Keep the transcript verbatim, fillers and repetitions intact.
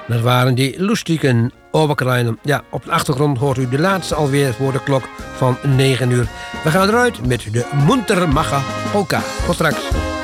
Dat waren die Lustigen Oberkleinen. Ja, op de achtergrond hoort u de laatste alweer voor de klok van negen uur. We gaan eruit met de Muntermacher Polka. Tot straks.